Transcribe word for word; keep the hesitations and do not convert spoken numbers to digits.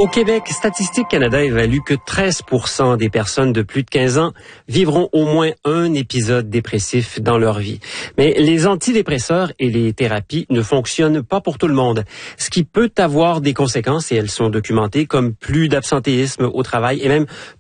Au Québec, Statistique Canada évalue que treize pour cent des personnes de plus de quinze ans vivront au moins un épisode dépressif dans leur vie. Mais les antidépresseurs et les thérapies ne fonctionnent pas pour tout le monde, ce qui peut avoir des conséquences, et elles sont documentées, comme plus d'absentéisme au travail et même